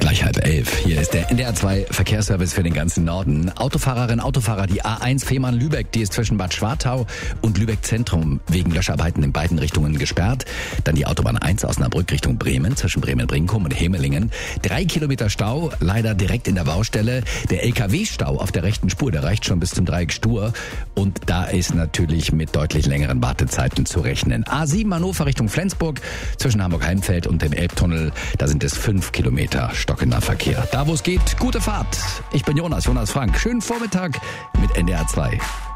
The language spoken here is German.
Gleich 10:30. Hier ist der NDR 2 Verkehrsservice für den ganzen Norden. Autofahrerinnen, Autofahrer, die A1 Fehmarn-Lübeck, die ist zwischen Bad Schwartau und Lübeck Zentrum wegen Löscharbeiten in beiden Richtungen gesperrt. Dann die Autobahn 1 Osnabrück Richtung Bremen, zwischen Bremen-Brinkum und Hemelingen. 3 Kilometer Stau, leider direkt in der Baustelle. Der LKW-Stau auf der rechten Spur, der reicht schon bis zum Dreieck Stur. Und da ist natürlich mit deutlich längeren Wartezeiten zu rechnen. A7 Hannover Richtung Flensburg, zwischen Hamburg-Heimfeld und dem Elbtunnel, da sind es 5 Kilometer stockender Verkehr. Da wo es geht, gute Fahrt. Ich bin Jonas Frank. Schönen Vormittag mit NDR 2.